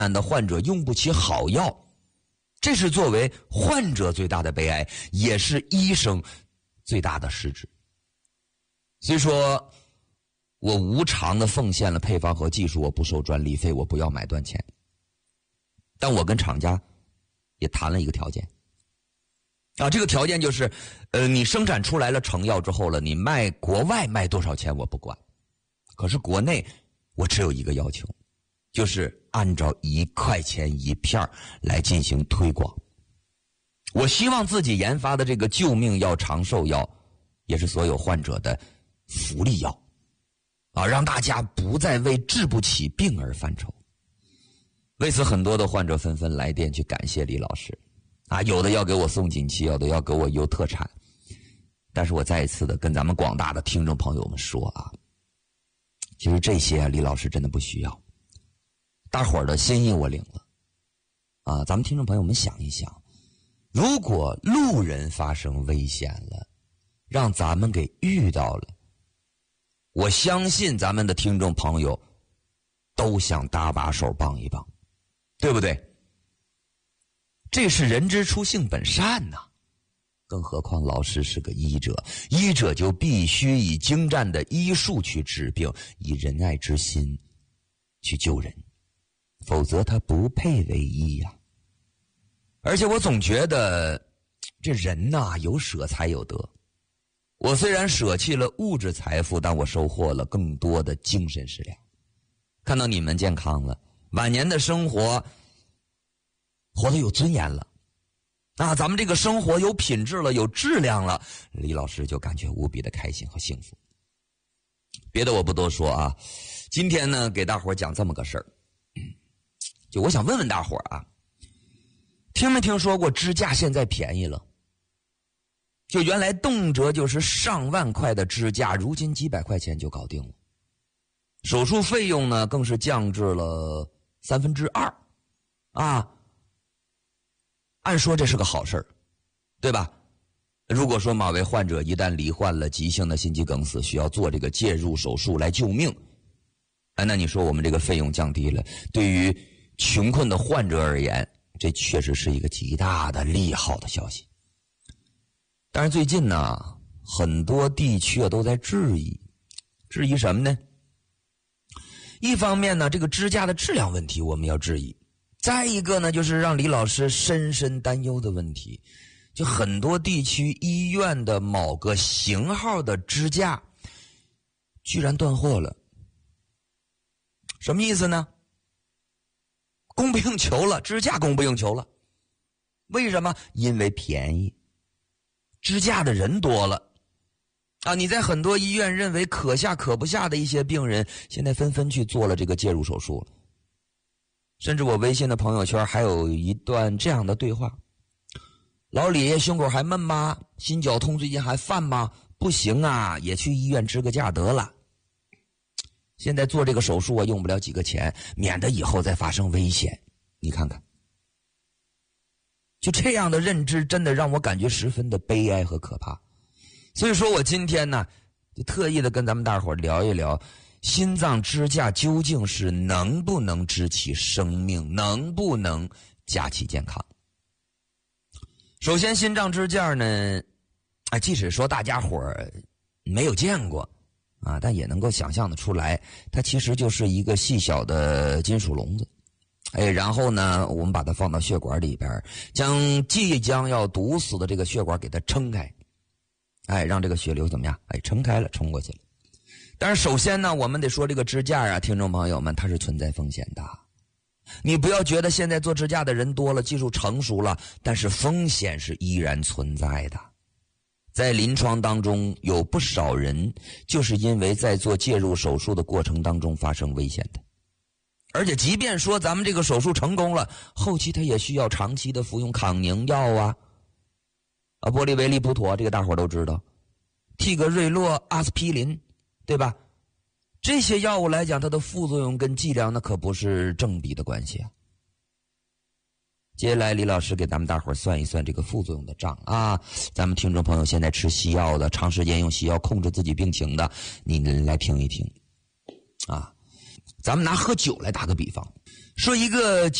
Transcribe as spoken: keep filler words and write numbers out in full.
的患者用不起好药，这是作为患者最大的悲哀，也是医生最大的失职。所以说我无偿的奉献了配方和技术，我不收专利费，我不要买断钱。但我跟厂家也谈了一个条件啊，这个条件就是呃，你生产出来了成药之后了，你卖国外卖多少钱我不管，可是国内我只有一个要求，就是按照一块钱一片来进行推广。我希望自己研发的这个救命药、长寿药，也是所有患者的福利药啊，让大家不再为治不起病而犯愁。为此，很多的患者纷纷来电去感谢李老师啊，有的要给我送锦旗，有的要给我邮特产。但是我再一次的跟咱们广大的听众朋友们说啊，其实这些啊，李老师真的不需要。大伙儿的心意我领了啊，咱们听众朋友们想一想，如果路人发生危险了，让咱们给遇到了，我相信咱们的听众朋友都想搭把手帮一帮，对不对？这是人之初性本善呐、啊，更何况老师是个医者，医者就必须以精湛的医术去治病，以仁爱之心去救人，否则他不配为医呀、啊。而且我总觉得这人呐、啊，有舍才有得。我虽然舍弃了物质财富，但我收获了更多的精神食粮。看到你们健康了，晚年的生活活得有尊严了，啊，咱们这个生活有品质了，有质量了，李老师就感觉无比的开心和幸福。别的我不多说啊，今天呢给大伙讲这么个事儿，就我想问问大伙啊，听没听说过支架现在便宜了？就原来动辄就是上万块的支架，如今几百块钱就搞定了。手术费用呢更是降至了三分之二啊。按说这是个好事儿，对吧？如果说某位患者一旦罹患了急性的心肌梗死，需要做这个介入手术来救命，啊，那你说我们这个费用降低了，对于穷困的患者而言，这确实是一个极大的利好的消息。但是最近呢，很多地区啊都在质疑，质疑什么呢？一方面呢，这个支架的质量问题我们要质疑；再一个呢，就是让李老师深深担忧的问题，就很多地区医院的某个型号的支架居然断货了。什么意思呢？供不应求了，支架供不应求了。为什么？因为便宜。支架的人多了啊！你在很多医院认为可下可不下的一些病人，现在纷纷去做了这个介入手术了。甚至我微信的朋友圈还有一段这样的对话：老李胸口还闷吗？心绞痛最近还犯吗？不行啊，也去医院支个架得了。现在做这个手术啊，用不了几个钱，免得以后再发生危险。你看看。就这样的认知真的让我感觉十分的悲哀和可怕。所以说我今天呢就特意的跟咱们大伙聊一聊，心脏支架究竟是能不能支起生命，能不能架起健康。首先心脏支架呢，啊，即使说大家伙没有见过啊，但也能够想象得出来，它其实就是一个细小的金属笼子。哎，然后呢，我们把它放到血管里边，将即将要堵死的这个血管给它撑开，哎，让这个血流怎么样？哎，撑开了，冲过去了。但是首先呢，我们得说这个支架啊，听众朋友们，它是存在风险的。你不要觉得现在做支架的人多了，技术成熟了，但是风险是依然存在的。在临床当中，有不少人就是因为在做介入手术的过程当中发生危险的。而且即便说咱们这个手术成功了，后期他也需要长期的服用抗凝药啊，啊，玻利维利普妥这个大伙都知道，替格瑞洛、阿司匹林，对吧？这些药物来讲，它的副作用跟剂量那可不是正比的关系啊。接下来李老师给咱们大伙算一算这个副作用的账啊。咱们听众朋友现在吃西药的，长时间用西药控制自己病情的，你来听一听啊。咱们拿喝酒来打个比方， 说一个